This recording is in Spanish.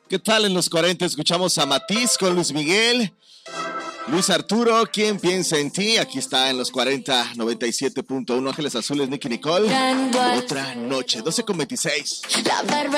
¿Qué tal en los 40? Escuchamos a Matiz con Luis Miguel. Luis Arturo, ¿quién piensa en ti? Aquí está en los 40, 97.1 Ángeles Azules, Nicky Nicole. Otra noche, 12:26.